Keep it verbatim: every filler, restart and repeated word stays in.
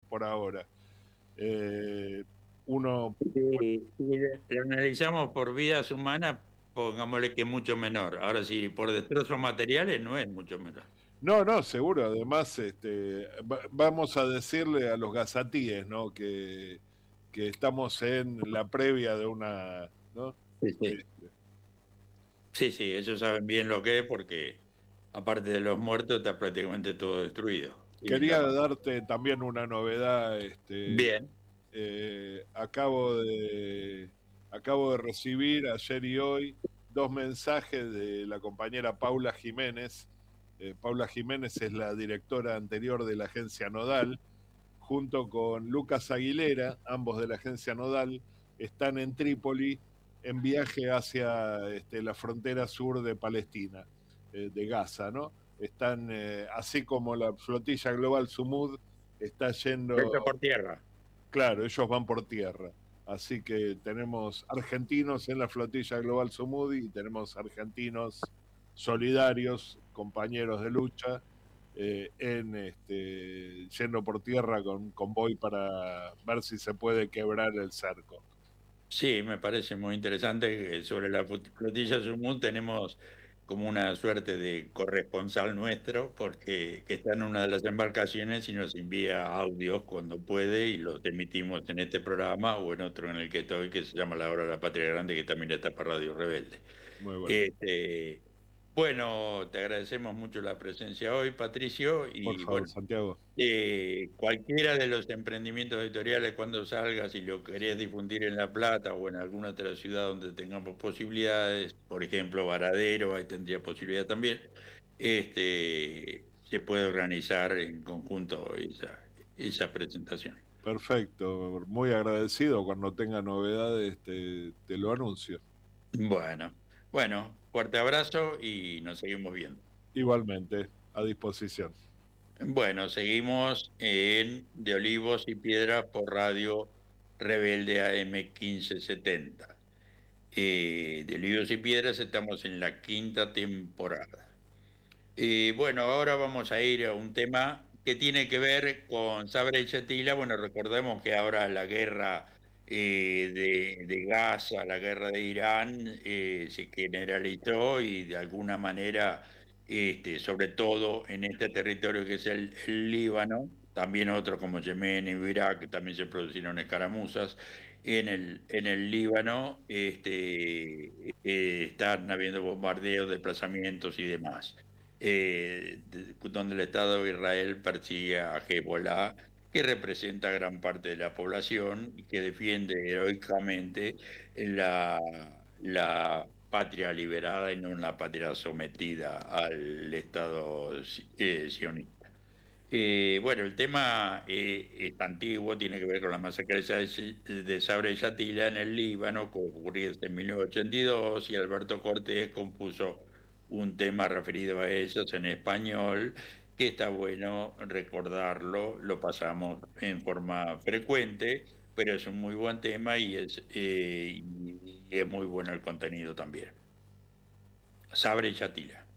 por ahora. Eh, uno... Si, si lo analizamos por vidas humanas, pongámosle que es mucho menor. Ahora, si por destrozos materiales, no es mucho menor. No, no, seguro. Además, este, va- vamos a decirle a los gazatíes, ¿no? Que, que estamos en la previa de una, ¿no? Sí, sí. Este, Sí, sí, ellos saben bien lo que es porque, aparte de los muertos, está prácticamente todo destruido. Y la quería ma- darte también una novedad. Este, Bien, eh, acabo de, acabo de recibir ayer y hoy dos mensajes de la compañera Paula Jiménez. Eh, Paula Jiménez es la directora anterior de la agencia Nodal, junto con Lucas Aguilera, ambos de la agencia Nodal, están en Trípoli en viaje hacia este, la frontera sur de Palestina, eh, de Gaza, ¿no? Están, eh, así como la flotilla global Sumud está yendo, hecho por tierra. claro, ellos van por tierra. Así que tenemos argentinos en la flotilla global Sumud y tenemos argentinos solidarios, compañeros de lucha, eh, en este, yendo por tierra con convoy para ver si se puede quebrar el cerco. Sí, me parece muy interesante que sobre la fut- flotilla Sumut tenemos como una suerte de corresponsal nuestro, porque que está en una de las embarcaciones y nos envía audios cuando puede y los emitimos en este programa o en otro en el que estoy, que se llama La Hora de la Patria Grande, que también está para Radio Rebelde. Muy bueno. Este, bueno, te agradecemos mucho la presencia hoy, Patricio, Por y favor, bueno. Santiago. Eh, cualquiera de los emprendimientos editoriales cuando salga, si lo querés difundir en La Plata o en alguna otra ciudad donde tengamos posibilidades, por ejemplo, Varadero, ahí tendría posibilidad también, este, se puede organizar en conjunto esa, esa presentación. Perfecto, muy agradecido. Cuando tenga novedades te, te lo anuncio. Bueno, bueno, fuerte abrazo y nos seguimos viendo. Igualmente, a disposición. Bueno, seguimos en De Olivos y Piedras por Radio Rebelde A M quince setenta. Eh, de Libros y Piedras estamos en la quinta temporada. Eh, bueno, ahora vamos a ir a un tema que tiene que ver con Sabra y Shatila. Bueno, recordemos que ahora la guerra eh, de, de Gaza, la guerra de Irán, eh, se generalizó y de alguna manera, este, sobre todo en este territorio que es el, el Líbano, también otros como Yemen y Irak, también se produjeron escaramuzas. En el, en el Líbano este, eh, están habiendo bombardeos, desplazamientos y demás, eh, de- donde el Estado de Israel persigue a Hezbollah, que representa gran parte de la población y que defiende heroicamente la, la patria liberada y no una patria sometida al Estado eh, sionista. Eh, bueno, el tema eh, es antiguo, tiene que ver con la masacre de de Sabra y Shatila en el Líbano, que ocurrió en mil novecientos ochenta y dos, y Alberto Cortés compuso un tema referido a ellos en español, que está bueno recordarlo, lo pasamos en forma frecuente, pero es un muy buen tema y es, eh, y es muy bueno el contenido también. Sabra y Shatila.